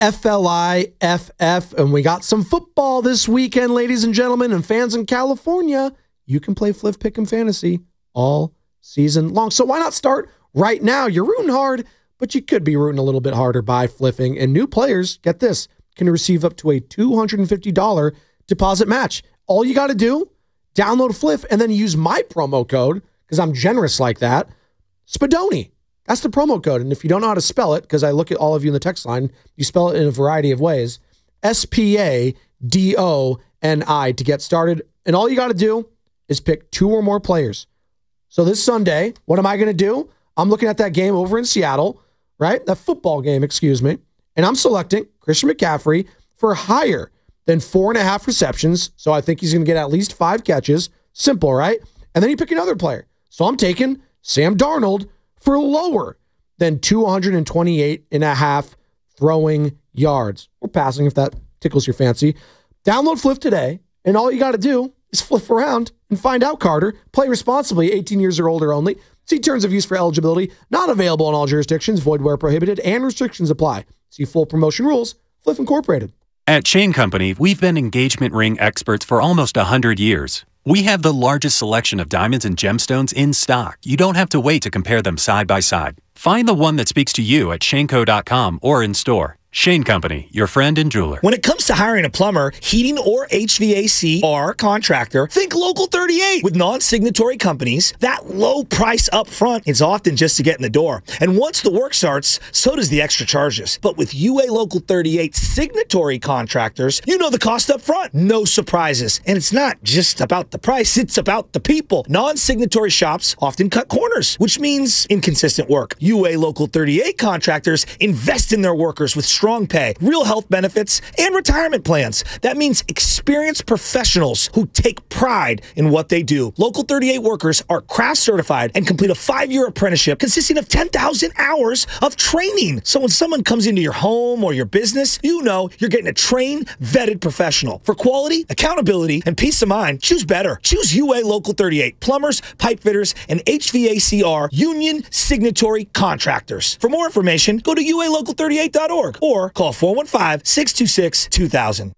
FLIFF, and we got some football this weekend, ladies and gentlemen, and fans in California. You can play Fliff Pick'em Fantasy all season long. So why not start right now? You're rooting hard, but you could be rooting a little bit harder by fliffing. And new players, get this, can receive up to a $250 deposit match. All you got to do, download Fliff and then use my promo code, because I'm generous like that, Spadoni. That's the promo code. And if you don't know how to spell it, because I look at all of you in the text line, you spell it in a variety of ways, SPADONI to get started. And all you got to do is pick 2 or more players. So this Sunday, what am I going to do? I'm looking at that game over in Seattle, right? That football game, excuse me. And I'm selecting Christian McCaffrey for higher than 4.5 receptions. So I think he's going to get at least 5 catches. Simple, right? And then you pick another player. So I'm taking Sam Darnold for lower than 228.5 throwing yards. Or passing if that tickles your fancy. Download Fliff today, and all you got to do is flip around and find out, Carter. Play responsibly, 18 years or older only. See terms of use for eligibility. Not available in all jurisdictions. Void where prohibited, and restrictions apply. See full promotion rules. Fliff Incorporated. At Chain Company, we've been engagement ring experts for almost 100 years. We have the largest selection of diamonds and gemstones in stock. You don't have to wait to compare them side by side. Find the one that speaks to you at shaneco.com or in store. Shane Company, your friend and jeweler. When it comes to hiring a plumber, heating, or HVAC or contractor, think Local 38. With non-signatory companies, that low price up front is often just to get in the door. And once the work starts, so does the extra charges. But with UA Local 38 signatory contractors, you know the cost up front. No surprises. And it's not just about the price, it's about the people. Non-signatory shops often cut corners, which means inconsistent work. UA Local 38 contractors invest in their workers with strong pay, real health benefits, and retirement plans. That means experienced professionals who take pride in what they do. Local 38 workers are craft certified and complete a 5-year apprenticeship consisting of 10,000 hours of training. So when someone comes into your home or your business, you know you're getting a trained, vetted professional. For quality, accountability, and peace of mind, choose better. Choose UA Local 38 plumbers, pipe fitters, and HVACR union signatory contractors. For more information, go to ualocal38.org or call 415-626-2000.